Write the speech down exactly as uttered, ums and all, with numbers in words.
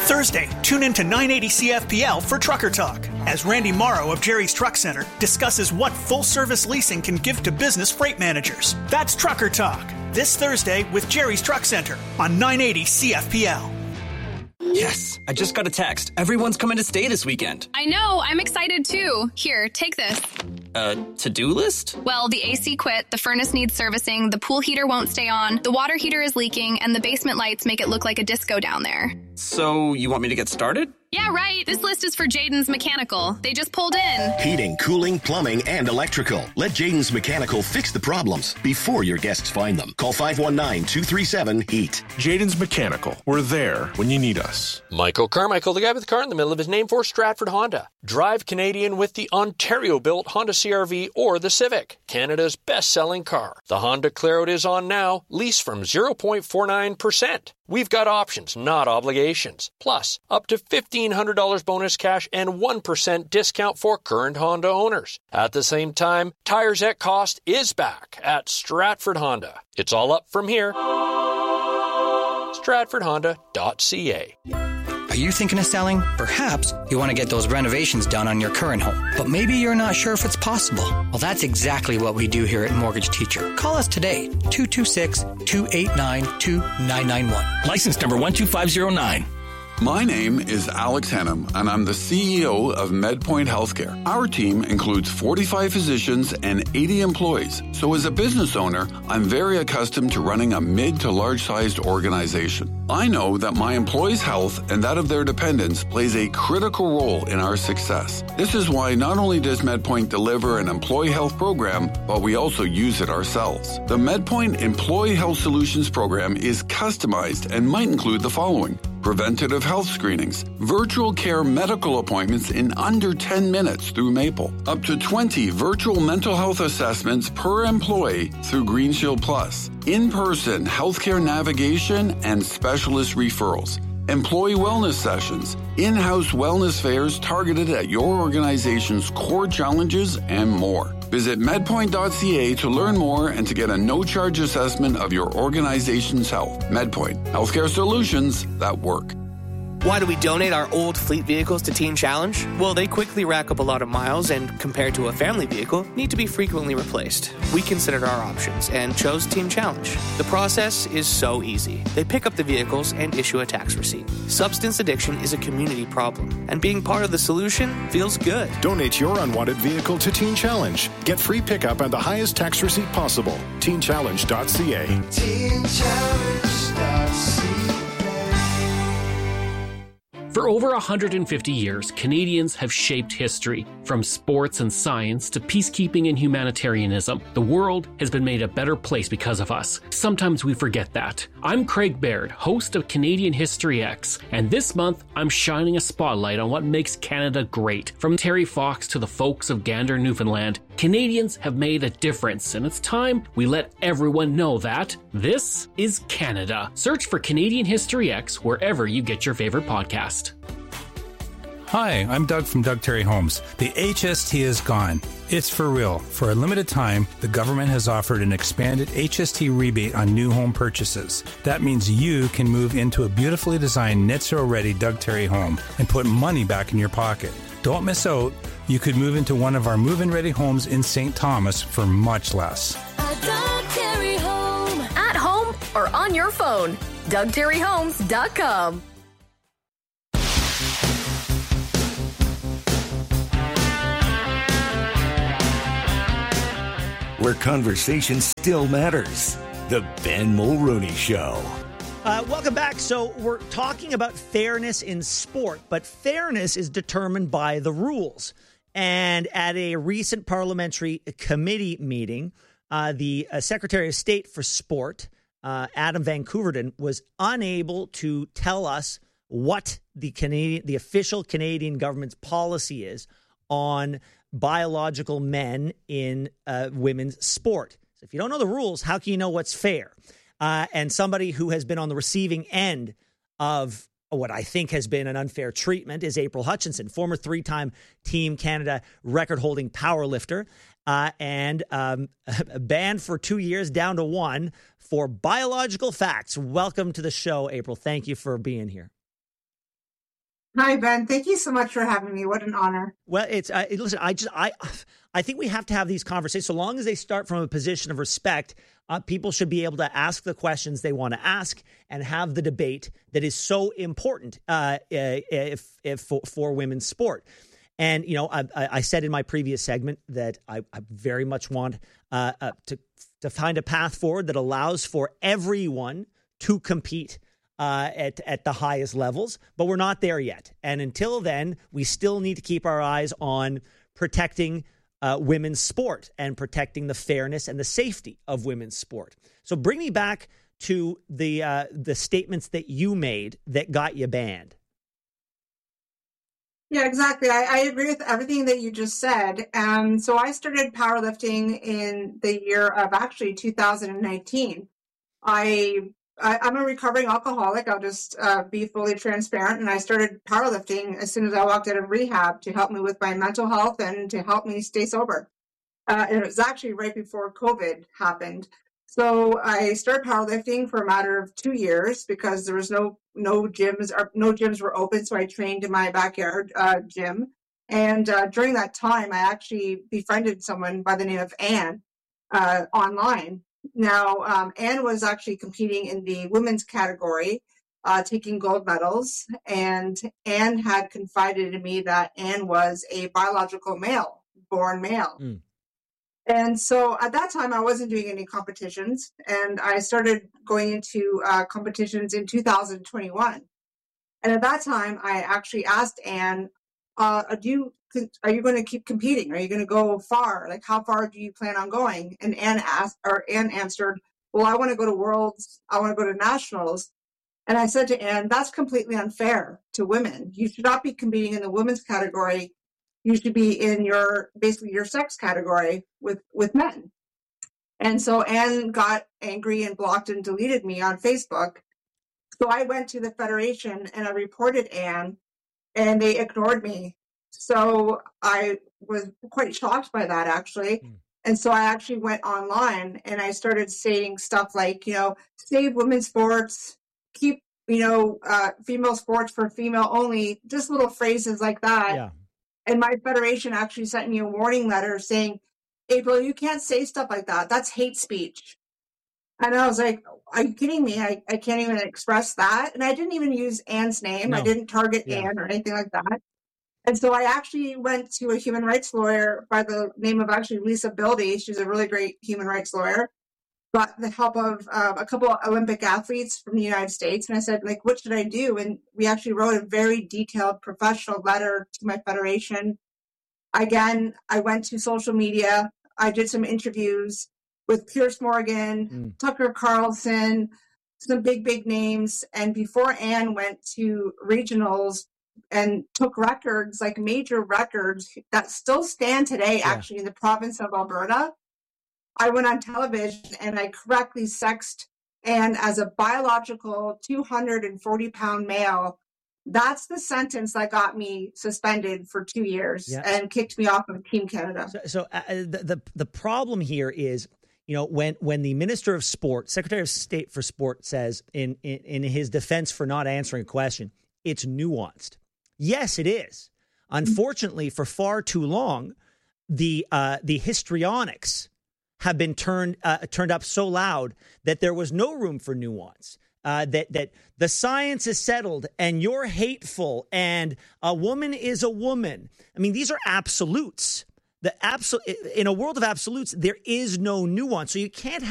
Thursday, tune in to nine eighty C F P L for Trucker Talk, as Randy Morrow of Jerry's Truck Center discusses what full-service leasing can give to business freight managers. That's Trucker Talk, this Thursday with Jerry's Truck Center on nine eighty C F P L. Yes, I just got a text. Everyone's coming to stay this weekend. I know, I'm excited too. Here, take this. A to-do list? Well, the A C quit, the furnace needs servicing, the pool heater won't stay on, the water heater is leaking, and the basement lights make it look like a disco down there. So, you want me to get started? Yeah, right. This list is for Jaden's Mechanical. They just pulled in. Heating, cooling, plumbing, and electrical. Let Jaden's Mechanical fix the problems before your guests find them. Call five one nine, two three seven, HEAT. Jaden's Mechanical. We're there when you need us. Michael Carmichael, the guy with the car in the middle of his name for Stratford Honda. Drive Canadian with the Ontario-built Honda C R V or the Civic, Canada's best-selling car. The Honda Claret is on now. Lease from zero point four nine percent. We've got options, not obligations. Plus, up to fifteen hundred dollars bonus cash and one percent discount for current Honda owners. At the same time, Tires at Cost is back at Stratford Honda. It's all up from here. stratford honda dot c a. Are you thinking of selling? Perhaps you want to get those renovations done on your current home, but maybe you're not sure if it's possible. Well, that's exactly what we do here at Mortgage Teacher. Call us today, two two six, two eight nine, two nine nine one. License number one two five zero nine. My name is Alex Hennum, and I'm the C E O of MedPoint Healthcare. Our team includes forty-five physicians and eighty employees. So as a business owner, I'm very accustomed to running a mid to large-sized organization. I know that my employees' health and that of their dependents plays a critical role in our success. This is why not only does MedPoint deliver an employee health program, but we also use it ourselves. The MedPoint Employee Health Solutions program is customized and might include the following: preventative health screenings, virtual care medical appointments in under ten minutes through Maple, up to twenty virtual mental health assessments per employee through Green Shield Plus, in-person healthcare navigation and specialist referrals, employee wellness sessions, in-house wellness fairs targeted at your organization's core challenges, and more. Visit medpoint dot c a to learn more and to get a no-charge assessment of your organization's health. MedPoint, healthcare solutions that work. Why do we donate our old fleet vehicles to Teen Challenge? Well, they quickly rack up a lot of miles and, compared to a family vehicle, need to be frequently replaced. We considered our options and chose Teen Challenge. The process is so easy. They pick up the vehicles and issue a tax receipt. Substance addiction is a community problem, and being part of the solution feels good. Donate your unwanted vehicle to Teen Challenge. Get free pickup and the highest tax receipt possible. teen challenge dot c a. teen challenge dot c a. For over one hundred fifty years, Canadians have shaped history. From sports and science to peacekeeping and humanitarianism, the world has been made a better place because of us. Sometimes we forget that. I'm Craig Baird, host of Canadian History X, and this month I'm shining a spotlight on what makes Canada great. From Terry Fox to the folks of Gander, Newfoundland, Canadians have made a difference, and it's time we let everyone know that this is Canada. Search for Canadian History X wherever you get your favorite podcast. Hi, I'm Doug from Doug Terry Homes. The H S T is gone. It's for real. For a limited time, the government has offered an expanded H S T rebate on new home purchases. That means you can move into a beautifully designed net zero ready Doug Terry home and put money back in your pocket. Don't miss out. You could move into one of our move-in ready homes in Saint Thomas for much less. A Doug Terry home. At home or on your phone. Doug Terry Homes dot com. Where conversation still matters. The Ben Mulroney Show. Uh, welcome back. So we're talking about fairness in sport, but fairness is determined by the rules. And at a recent parliamentary committee meeting, uh, the uh, Secretary of State for Sport, uh, Adam Van Koeverden, was unable to tell us what the Canadian, the official Canadian government's policy is on biological men in uh, women's sport. So if you don't know the rules, how can you know what's fair? Uh, and somebody who has been on the receiving end of what I think has been an unfair treatment is April Hutchinson, former three-time Team Canada record-holding powerlifter, uh, and um, banned for two years, down to one, for biological facts. Welcome to the show, April. Thank you for being here. Hi, Ben. Thank you so much for having me. What an honor. Well, it's uh, listen. I just I I think we have to have these conversations. So long as they start from a position of respect, uh, people should be able to ask the questions they want to ask and have the debate that is so important uh, if if for, for women's sport. And you know, I, I said in my previous segment that I, I very much want uh, uh, to to find a path forward that allows for everyone to compete Uh, at at the highest levels, but we're not there yet. And until then, we still need to keep our eyes on protecting uh, women's sport and protecting the fairness and the safety of women's sport. So bring me back to the uh, the statements that you made that got you banned. Yeah, exactly. I, I agree with everything that you just said. Um, so I started powerlifting in the year of actually two thousand nineteen. I I, I'm a recovering alcoholic. I'll just uh, be fully transparent. And I started powerlifting as soon as I walked out of rehab to help me with my mental health and to help me stay sober. Uh, and it was actually right before COVID happened. So I started powerlifting for a matter of two years because there was no no gyms or no gyms were open. So I trained in my backyard uh, gym. And uh, during that time, I actually befriended someone by the name of Anne uh, online. Now, um, Anne was actually competing in the women's category, uh, taking gold medals, and Anne had confided in me that Anne was a biological male, born male. Mm. And so at that time, I wasn't doing any competitions, and I started going into uh, competitions in two thousand twenty-one. And at that time, I actually asked Anne, uh, do you are you going to keep competing? Are you going to go far? Like, how far do you plan on going? And Anne asked, or Anne answered, well, I want to go to worlds. I want to go to nationals. And I said to Anne, that's completely unfair to women. You should not be competing in the women's category. You should be in your, basically your sex category with, with men. And so Anne got angry and blocked and deleted me on Facebook. So I went to the Federation and I reported Anne, and they ignored me. So I was quite shocked by that, actually. Mm. And so I actually went online and I started saying stuff like, you know, save women's sports, keep, you know, uh, female sports for female only, just little phrases like that. Yeah. And my federation actually sent me a warning letter saying, April, you can't say stuff like that. That's hate speech. And I was like, are you kidding me? I, I can't even express that. And I didn't even use Anne's name. No. I didn't target yeah. Anne or anything like that. And so I actually went to a human rights lawyer by the name of actually Lisa Bildy. She's a really great human rights lawyer. Got the help of uh, a couple of Olympic athletes from the United States. And I said, like, what should I do? And we actually wrote a very detailed professional letter to my federation. Again, I went to social media. I did some interviews with Piers Morgan, mm. Tucker Carlson, some big, big names. And before Anne went to regionals and took records, like major records that still stand today, yeah. actually in the province of Alberta, I went on television and I correctly sexed Anne as a biological two hundred forty pound male. That's the sentence that got me suspended for two years yeah. and kicked me off of Team Canada. So, so uh, the, the the problem here is, you know, when when the Minister of Sport, Secretary of State for Sport, says in in, in his defense for not answering a question, it's nuanced. Yes, it is. Unfortunately, for far too long, the uh, the histrionics have been turned uh, turned up so loud that there was no room for nuance. Uh, that that the science is settled and you're hateful and a woman is a woman. I mean, these are absolutes. The absolute in a world of absolutes, there is no nuance. So you can't have